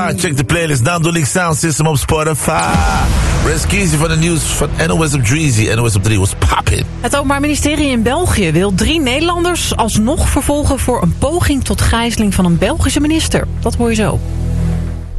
Check de playlist Nando Sound System op Spotify. Reskeezy van de nieuws van NOS op Dreezy. NOS op 3 was poppin'. Het Openbaar Ministerie in België wil 3 Nederlanders alsnog vervolgen voor een poging tot gijzeling van een Belgische minister. Dat hoor je zo.